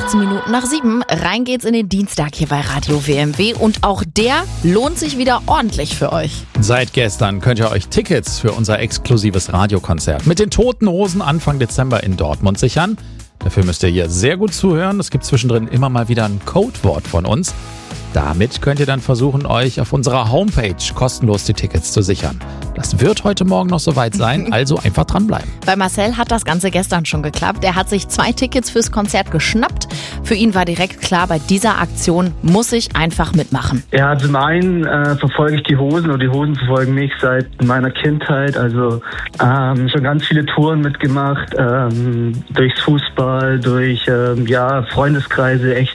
16 Minuten nach 7. Rein geht's in den Dienstag hier bei Radio WMW und auch der lohnt sich wieder ordentlich für euch. Seit gestern könnt ihr euch Tickets für unser exklusives Radiokonzert mit den Toten Hosen Anfang Dezember in Dortmund sichern. Dafür müsst ihr hier sehr gut zuhören. Es gibt zwischendrin immer mal wieder ein Codewort von uns. Damit könnt ihr dann versuchen, euch auf unserer Homepage kostenlos die Tickets zu sichern. Das wird heute Morgen noch soweit sein, also einfach dranbleiben. Bei Marcel hat das Ganze gestern schon geklappt. Er hat sich 2 Tickets fürs Konzert geschnappt. Für ihn war direkt klar, bei dieser Aktion muss ich einfach mitmachen. Ja, zum einen verfolge ich die Hosen und die Hosen verfolgen mich seit meiner Kindheit. Also schon ganz viele Touren mitgemacht, durchs Fußball, durch Freundeskreise, echt